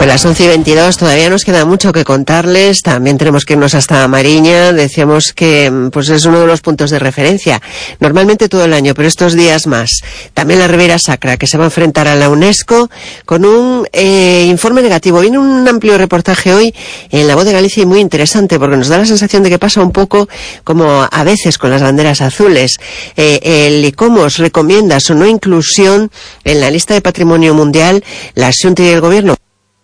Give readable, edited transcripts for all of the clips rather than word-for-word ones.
Pues las 11:22, todavía nos queda mucho que contarles. También tenemos que irnos hasta Mariña. Decíamos que pues es uno de los puntos de referencia, normalmente todo el año, pero estos días más. También la Ribeira Sacra, que se va a enfrentar a la UNESCO con un informe negativo. Viene un amplio reportaje hoy en La Voz de Galicia y muy interesante, porque nos da la sensación de que pasa un poco como a veces con las banderas azules. El ICOMOS recomienda su no inclusión en la lista de Patrimonio Mundial. La Xunta y el Gobierno,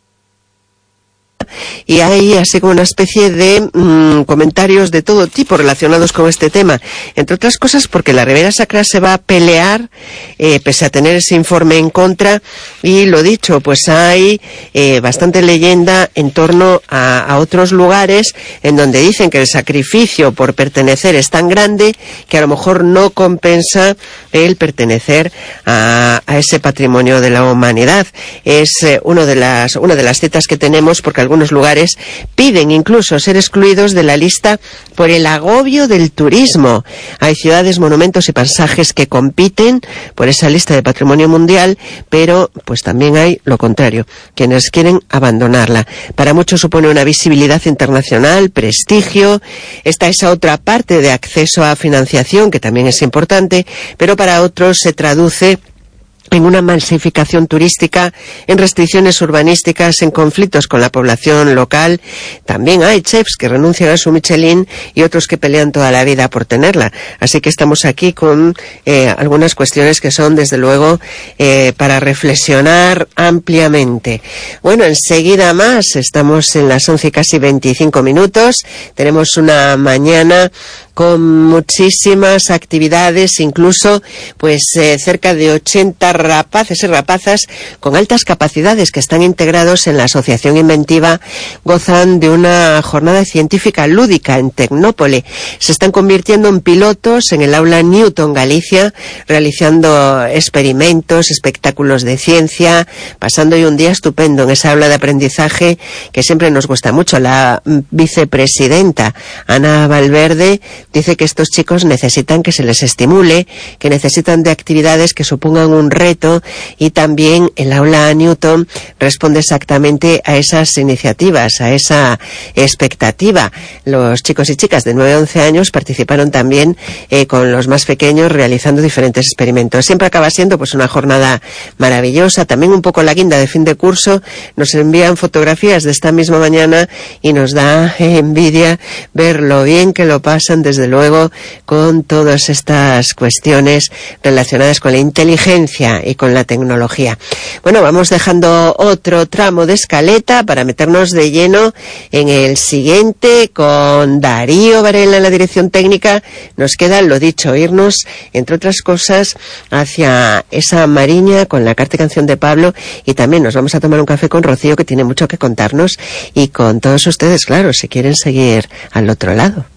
y hay así como una especie de comentarios de todo tipo relacionados con este tema, entre otras cosas porque la Ribeira Sacra se va a pelear pese a tener ese informe en contra, y lo dicho, pues hay bastante leyenda en torno a otros lugares en donde dicen que el sacrificio por pertenecer es tan grande que a lo mejor no compensa el pertenecer a ese patrimonio de la humanidad. Es una de las citas que tenemos, porque algunos lugares piden incluso ser excluidos de la lista por el agobio del turismo. Hay ciudades, monumentos y pasajes que compiten por esa lista de Patrimonio Mundial, pero pues también hay lo contrario, quienes quieren abandonarla. Para muchos supone una visibilidad internacional, prestigio, está esa otra parte de acceso a financiación que también es importante, pero para otros se traduce en una masificación turística, en restricciones urbanísticas, en conflictos con la población local. También hay chefs que renuncian a su Michelin y otros que pelean toda la vida por tenerla. Así que estamos aquí con algunas cuestiones que son, desde luego, para reflexionar ampliamente. Bueno, enseguida más, estamos en las 11 casi 25 minutos. Tenemos una mañana con muchísimas actividades, incluso pues cerca de 80 rapaces y rapazas con altas capacidades que están integrados en la Asociación Inventiva gozan de una jornada científica lúdica en Tecnópole. Se están convirtiendo en pilotos en el aula Newton Galicia, realizando experimentos, espectáculos de ciencia, pasando hoy un día estupendo en esa aula de aprendizaje que siempre nos gusta mucho. La vicepresidenta Ana Valverde dice que estos chicos necesitan que se les estimule, que necesitan de actividades que supongan un reto, y también el aula Newton responde exactamente a esas iniciativas, a esa expectativa. Los chicos y chicas de 9 a 11 años participaron también con los más pequeños realizando diferentes experimentos. Siempre acaba siendo pues una jornada maravillosa. También un poco la guinda de fin de curso, nos envían fotografías de esta misma mañana y nos da envidia ver lo bien que lo pasan, desde luego, con todas estas cuestiones relacionadas con la inteligencia y con la tecnología. Bueno, vamos dejando otro tramo de escaleta para meternos de lleno en el siguiente con Darío Varela en la dirección técnica. Nos queda, lo dicho, irnos, entre otras cosas, hacia esa Mariña con la carta y canción de Pablo, y también nos vamos a tomar un café con Rocío, que tiene mucho que contarnos, y con todos ustedes, claro, si quieren seguir al otro lado.